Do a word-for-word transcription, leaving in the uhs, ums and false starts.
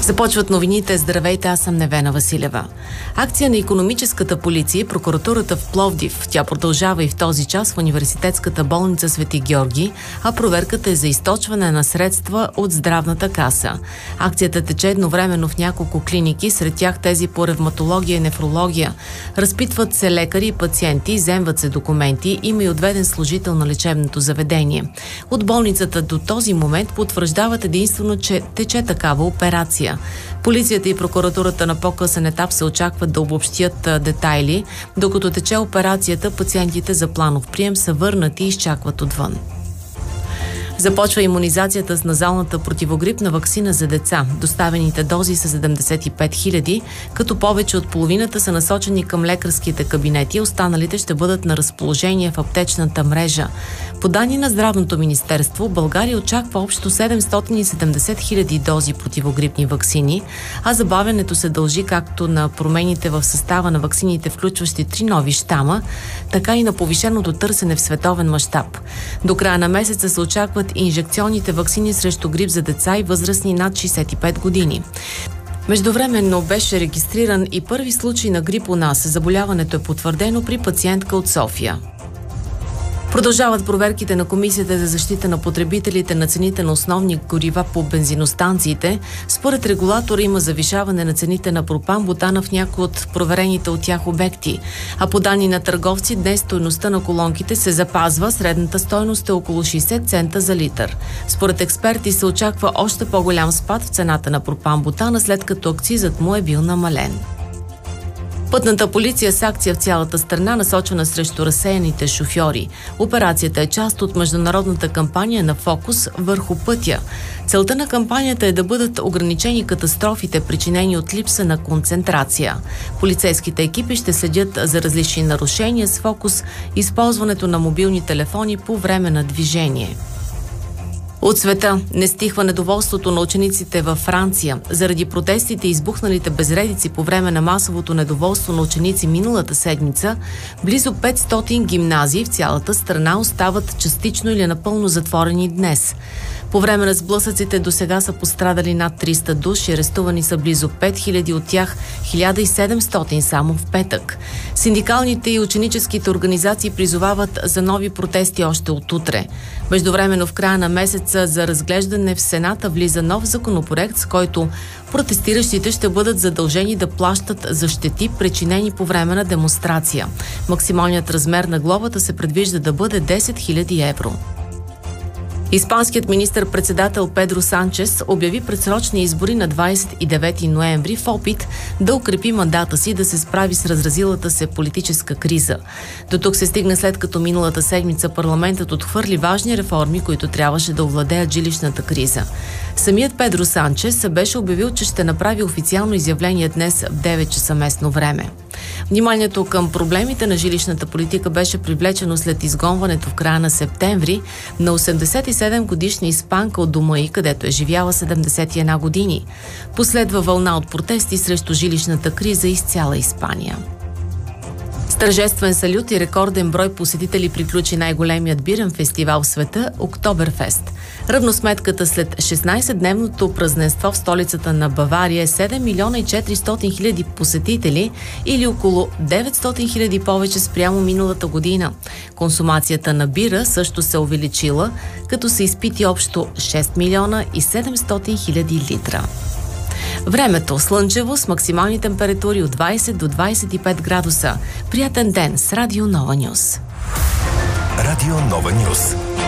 Започват новините. Здравейте, аз съм Невена Василева. Акция на икономическата полиция и прокуратурата в Пловдив. Тя продължава и в този час в университетската болница Свети Георги, а проверката е за източване на средства от здравната каса. Акцията тече едновременно в няколко клиники, сред тях тези по ревматология и нефрология. Разпитват се лекари и пациенти, изземват се документи, има и отведен служител на лечебното заведение. От болницата до този момент потвърждават единствено, че тече такава операция. Полицията и прокуратурата на по-късен етап се очакват да обобщят детайли. Докато тече операцията, пациентите за планов прием са върнати и изчакват отвън. Започва имунизацията с назалната противогрипна ваксина за деца. Доставените дози са седемдесет и пет хиляди, като повече от половината са насочени към лекарските кабинети, останалите ще бъдат на разположение в аптечната мрежа. По данни на Здравното министерство, България очаква общо седемстотин и седемдесет хиляди дози противогрипни ваксини, а забавянето се дължи както на промените в състава на ваксините, включващи три нови щама, така и на повишеното търсене в световен мащаб. До края на месеца се очаква инжекционните ваксини срещу грип за деца и възрастни над шейсет и пет години. Междувременно беше регистриран и първи случай на грип у нас. Заболяването е потвърдено при пациентка от София. Продължават проверките на Комисията за защита на потребителите на цените на основни горива по бензиностанциите. Според регулатора има завишаване на цените на пропан, бутана в някои от проверените от тях обекти. А по данни на търговци, днес стойността на колонките се запазва. Средната стойност е около шейсет цента за литър. Според експерти се очаква още по-голям спад в цената на пропан, бутана, след като акцизът му е бил намален. Пътната полиция с акция в цялата страна, насочена срещу разсеяните шофьори. Операцията е част от международната кампания на Фокус върху пътя. Целта на кампанията е да бъдат ограничени катастрофите, причинени от липса на концентрация. Полицейските екипи ще следят за различни нарушения с фокус използването на мобилни телефони по време на движение. От света не стихва недоволството на учениците във Франция. Заради протестите и избухналите безредици по време на масовото недоволство на ученици миналата седмица, близо петстотин гимназии в цялата страна остават частично или напълно затворени днес. По време на сблъсъците до сега са пострадали над триста души, арестувани са близо пет хиляди, от тях хиляда и седемстотин само в петък. Синдикалните и ученическите организации призовават за нови протести още от утре. Междувременно в края на месеца за разглеждане в Сената влиза нов законопроект, с който протестиращите ще бъдат задължени да плащат за щети, причинени по време на демонстрация. Максималният размер на глобата се предвижда да бъде десет хиляди евро. Испанският министър-председател Педро Санчес обяви предсрочни избори на двадесет и девети ноември в опит да укрепи мандата си да се справи с разразилата се политическа криза. До тук се стигна след като миналата седмица парламентът отхвърли важни реформи, които трябваше да овладеят жилищната криза. Самият Педро Санчес беше обявил, че ще направи официално изявление днес в девет часа местно време. Вниманието към проблемите на жилищната политика беше привлечено след изгонването в края на септември на осемдесет и седем годишна испанка от дома й, където е живяла седемдесет и една години. Последва вълна от протести срещу жилищната криза из цяла Испания. С тържествен салют и рекорден брой посетители приключи най-големият бирен фестивал в света – Октоберфест. Равносметката след шестнадесетдневното празненство в столицата на Бавария е седем милиона и четиристотин хиляди посетители или около деветстотин хиляди повече спрямо миналата година. Консумацията на бира също се увеличила, като се изпити общо шест милиона и седемстотин хиляди литра. Времето слънчево с максимални температури от двадесет до двадесет и пет градуса. Приятен ден с Радио Нова Нюз. Радио Нова Нюз.